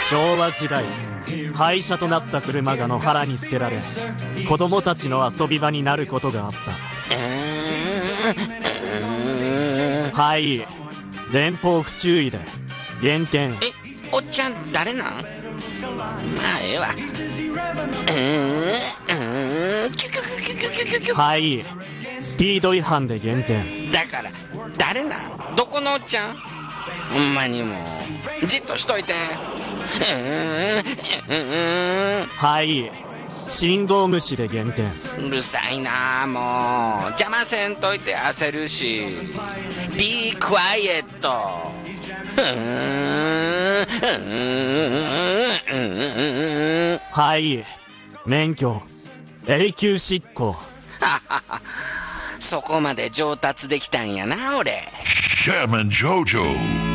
昭和時代、廃車となった車が野原に捨てられ、子供たちの遊び場になることがあった。はい、前方不注意で減点。 おっちゃん誰なん？まあええわ。 はい、スピード違反で減点。 だから誰なん？どこのおっちゃん？ほんまにもうじっとしといて。 はい、信号無視で減点。 うるさいなもう邪魔せんといて、焦るし。Be quiet。 はい、免許永久執行。 そこまで上達できたんやな俺。 Chairman Jojo.